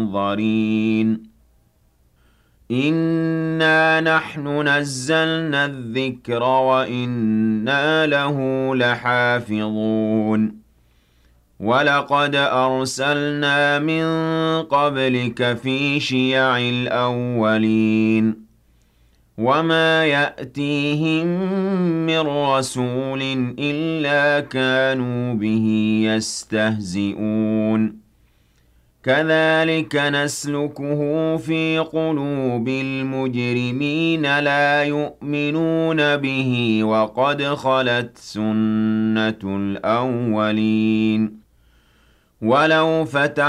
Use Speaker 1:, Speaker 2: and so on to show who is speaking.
Speaker 1: مُنظَرِينَ إِنَّا نَحْنُ نَزَّلْنَا الذِّكْرَ وَإِنَّا لَهُ لَحَافِظُونَ وَلَقَدْ أَرْسَلْنَا مِن قَبْلِكَ فِي شِيَعِ الْأَوَّلِينَ وَمَا يَأْتِيهِم مِّن رَّسُولٍ إِلَّا كَانُوا بِهِ يَسْتَهْزِئُونَ كَذَٰلِكَ نَسْلُكُهُ فِي قُلُوبِ الْمُجْرِمِينَ لَا يُؤْمِنُونَ بِهِ وَقَدْ خَلَتْ سُنَّةُ الْأَوَّلِينَ وَلَوْ